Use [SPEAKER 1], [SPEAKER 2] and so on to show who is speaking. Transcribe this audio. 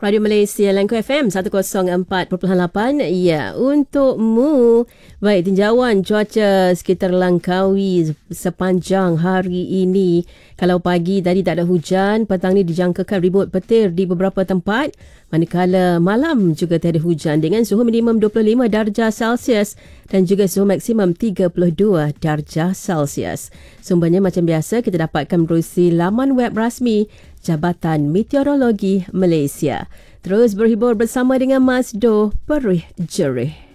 [SPEAKER 1] Radio Malaysia Langko FM 104.8. Ya, untukmu. Baik, tinjauan cuaca sekitar Langkawi sepanjang hari ini. Kalau pagi tadi tak ada hujan, petang ni dijangkakan ribut petir di beberapa tempat. Manakala malam juga tiada hujan dengan suhu minimum 25 darjah Celsius dan juga suhu maksimum 32 darjah Celsius. Sumbernya macam biasa kita dapatkan menerusi laman web rasmi Jabatan Meteorologi Malaysia. Terus berhibur bersama dengan Mas Do Perih Jerih.